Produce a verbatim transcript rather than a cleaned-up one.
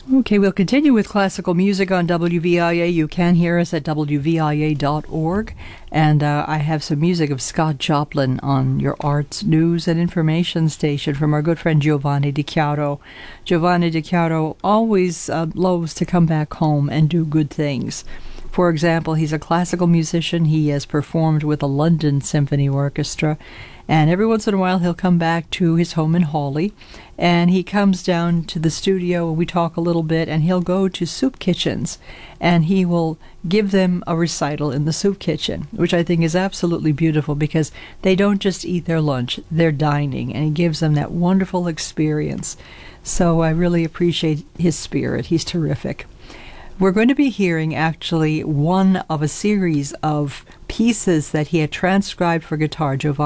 Okay, we'll continue with classical music on W V I A. You can hear us at W V I A dot org. And uh, I have some music of Scott Joplin on your arts, news, and information station from our good friend Giovanni Di Chiaro. Giovanni Di Chiaro always uh, loves to come back home and do good things. For example, he's a classical musician. He has performed with the London Symphony Orchestra. And every once in a while, he'll come back to his home in Hawley, and he comes down to the studio, and we talk a little bit, and he'll go to soup kitchens, and he will give them a recital in the soup kitchen, which I think is absolutely beautiful because they don't just eat their lunch, they're dining, and he gives them that wonderful experience. So I really appreciate his spirit. He's terrific. We're going to be hearing actually one of a series of pieces that he had transcribed for guitar. Giovanni